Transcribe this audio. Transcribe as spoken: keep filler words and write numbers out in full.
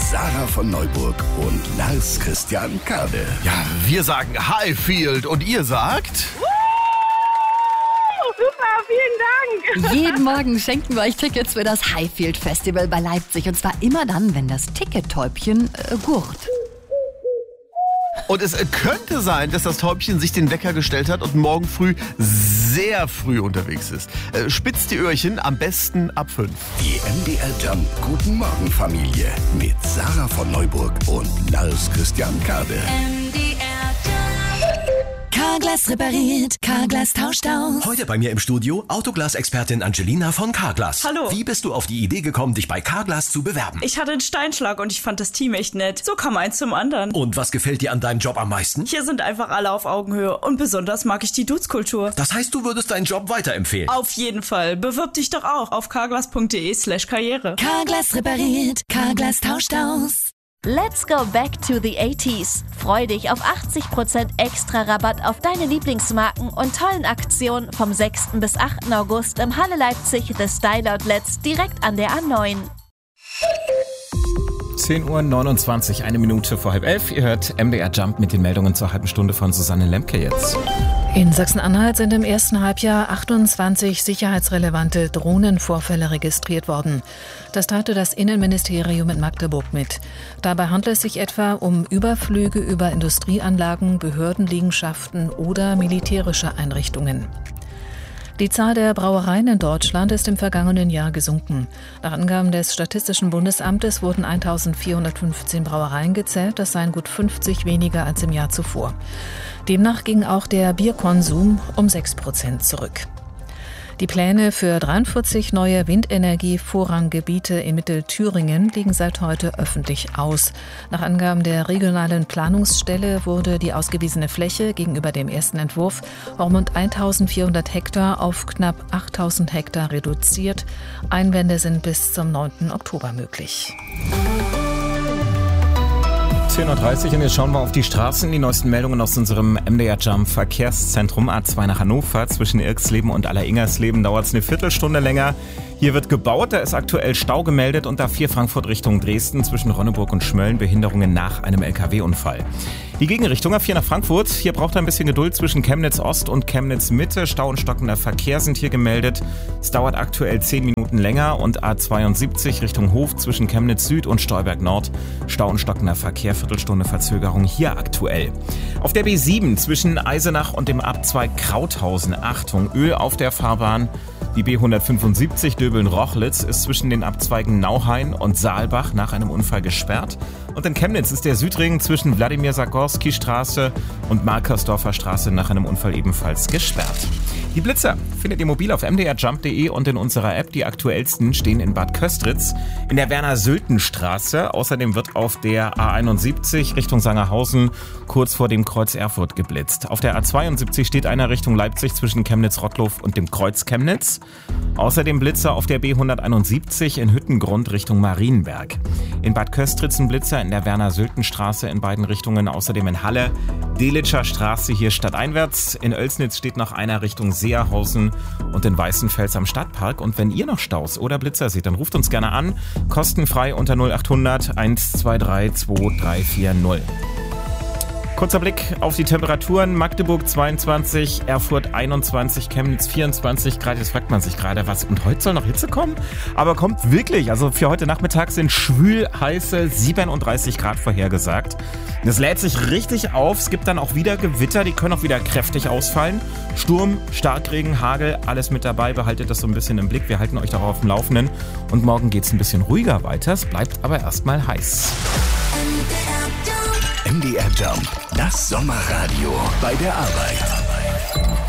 Sarah von Neuburg und Lars Christian Kade. Ja, wir sagen Highfield und ihr sagt... Super, vielen Dank. Jeden Morgen schenken wir euch Tickets für das Highfield Festival bei Leipzig. Und zwar immer dann, wenn das Tickettäubchen äh, gurt. Und es könnte sein, dass das Täubchen sich den Wecker gestellt hat und morgen früh sehr früh unterwegs ist. Äh, spitzt die Öhrchen, am besten ab fünf. Die M D R Jump Guten Morgen Familie mit Sarah von Neuburg und Lars Christian Kade. M D R Carglass repariert, Carglass tauscht aus. Heute bei mir im Studio Autoglas-Expertin Angelina von Carglass. Hallo. Wie bist du auf die Idee gekommen, dich bei Carglass zu bewerben? Ich hatte einen Steinschlag und ich fand das Team echt nett. So kam eins zum anderen. Und was gefällt dir an deinem Job am meisten? Hier sind einfach alle auf Augenhöhe und besonders mag ich die Dudes-Kultur. Das heißt, du würdest deinen Job weiterempfehlen? Auf jeden Fall. Bewirb dich doch auch auf carglass.de slash karriere. Carglass repariert, Carglass tauscht aus. Let's go back to the eighties. Freu dich auf achtzig Prozent extra Rabatt auf deine Lieblingsmarken und tollen Aktionen vom sechsten bis achten August im Halle Leipzig The Style Outlets direkt an der A neun. zehn Uhr neunundzwanzig, eine Minute vor halb elf. Ihr hört M D R Jump mit den Meldungen zur halben Stunde von Susanne Lemke jetzt. In Sachsen-Anhalt sind im ersten Halbjahr achtundzwanzig sicherheitsrelevante Drohnenvorfälle registriert worden. Das teilte das Innenministerium in Magdeburg mit. Dabei handelt es sich etwa um Überflüge über Industrieanlagen, Behördenliegenschaften oder militärische Einrichtungen. Die Zahl der Brauereien in Deutschland ist im vergangenen Jahr gesunken. Nach Angaben des Statistischen Bundesamtes wurden eintausendvierhundertfünfzehn Brauereien gezählt, das seien gut fünfzig weniger als im Jahr zuvor. Demnach ging auch der Bierkonsum um sechs Prozent zurück. Die Pläne für dreiundvierzig neue Windenergie-Vorranggebiete in Mittelthüringen liegen seit heute öffentlich aus. Nach Angaben der regionalen Planungsstelle wurde die ausgewiesene Fläche gegenüber dem ersten Entwurf um rund eintausendvierhundert Hektar auf knapp achttausend Hektar reduziert. Einwände sind bis zum neunten Oktober möglich. zehn Uhr dreißig und jetzt schauen wir auf die Straßen. Die neuesten Meldungen aus unserem M D R Jump Verkehrszentrum A zwei nach Hannover. Zwischen Irksleben und Alleringers-Leben dauert es eine Viertelstunde länger. Hier wird gebaut, da ist aktuell Stau gemeldet und A vier Frankfurt Richtung Dresden zwischen Ronneburg und Schmölln Behinderungen nach einem L K W-Unfall. Die Gegenrichtung A vier nach Frankfurt, hier braucht er ein bisschen Geduld zwischen Chemnitz Ost und Chemnitz Mitte. Stau und stockender Verkehr sind hier gemeldet. Es dauert aktuell zehn Minuten länger und A zweiundsiebzig Richtung Hof zwischen Chemnitz Süd und Stolberg Nord. Stau und stockender Verkehr, Viertelstunde Verzögerung hier aktuell. Auf der B sieben zwischen Eisenach und dem Abzweig Krauthausen, Achtung, Öl auf der Fahrbahn. Die B hundertfünfundsiebzig Döbeln-Rochlitz ist zwischen den Abzweigen Nauhain und Saalbach nach einem Unfall gesperrt. Und in Chemnitz ist der Südring zwischen Wladimir-Sagorski-Straße und Markersdorfer Straße nach einem Unfall ebenfalls gesperrt. Die Blitzer findet ihr mobil auf m d r jump punkt d e und in unserer App. Die aktuellsten stehen in Bad Köstritz in der Werner-Sülten-Straße. Außerdem wird auf der A einundsiebzig Richtung Sangerhausen kurz vor dem Kreuz Erfurt geblitzt. Auf der A zweiundsiebzig steht einer Richtung Leipzig zwischen Chemnitz-Rottlow und dem Kreuz Chemnitz. Außerdem Blitzer auf der B hunderteinundsiebzig in Hüttengrund Richtung Marienberg. In Bad Köstritz ein Blitzer in der Werner-Sülten-Straße in beiden Richtungen. Außerdem in Halle, Delitscher Straße hier stadteinwärts. In Oelsnitz steht noch einer Richtung Seerhausen und in Weißenfels am Stadtpark. Und wenn ihr noch Staus oder Blitzer seht, dann ruft uns gerne an. Kostenfrei unter null achthundert eins zwei drei zwei drei vier null. Kurzer Blick auf die Temperaturen. Magdeburg zweiundzwanzig, Erfurt einundzwanzig, Chemnitz vierundzwanzig Grad. Jetzt fragt man sich gerade, was, und heute soll noch Hitze kommen? Aber kommt wirklich. Also für heute Nachmittag sind schwül heiße siebenunddreißig Grad vorhergesagt. Das lädt sich richtig auf. Es gibt dann auch wieder Gewitter, die können auch wieder kräftig ausfallen. Sturm, Starkregen, Hagel, alles mit dabei. Behaltet das so ein bisschen im Blick. Wir halten euch darauf auf dem Laufenden. Und morgen geht es ein bisschen ruhiger weiter. Es bleibt aber erstmal heiß. M D R Jump, das Sommerradio bei der Arbeit.